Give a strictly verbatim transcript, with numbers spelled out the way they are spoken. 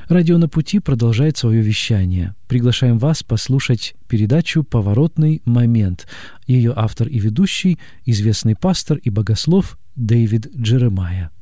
Радио «На пути» продолжает свое вещание. Приглашаем вас послушать передачу «Поворотный момент». Ее автор и ведущий – известный пастор и богослов Дэвид Джеремайя.